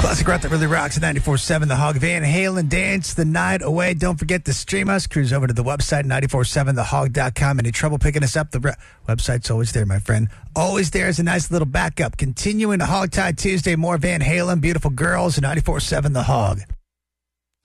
Classic rock that really rocks at 94.7 The Hog. Van Halen, Dance the Night Away. Don't forget to stream us. Cruise over to the website, 947thehog.com. Any trouble picking us up? The website's always there, my friend. Always there is a nice little backup. Continuing to Hog Tie Tuesday, more Van Halen, Beautiful Girls, 94.7 The Hog.